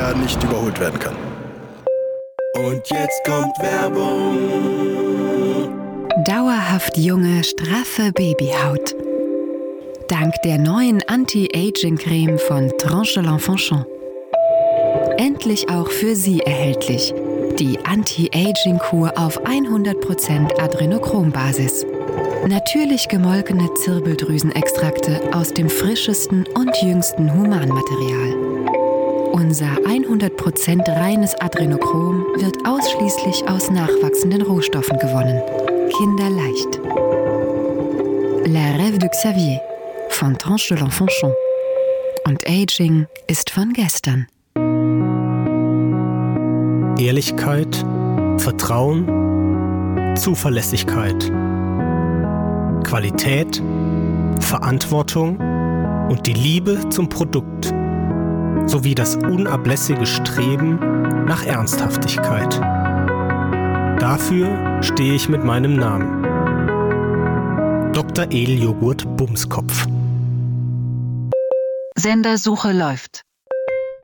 der nicht überholt werden kann. Und jetzt kommt Werbung. Dauerhaft junge, straffe Babyhaut. Dank der neuen Anti-Aging-Creme von Tranche de l'Enfant. Endlich auch für Sie erhältlich. Die Anti-Aging-Kur auf 100% Adrenochrom-Basis. Natürlich gemolkene Zirbeldrüsenextrakte aus dem frischesten und jüngsten Humanmaterial. Unser 100% reines Adrenochrom wird ausschließlich aus nachwachsenden Rohstoffen gewonnen. Kinderleicht. La Rêve de Xavier von Tranche de l'Enfant. Und Aging ist von gestern. Ehrlichkeit, Vertrauen, Zuverlässigkeit, Qualität, Verantwortung und die Liebe zum Produkt sowie das unablässige Streben nach Ernsthaftigkeit. Dafür stehe ich mit meinem Namen. Dr. Edeljoghurt Bumskopf. Sendersuche läuft.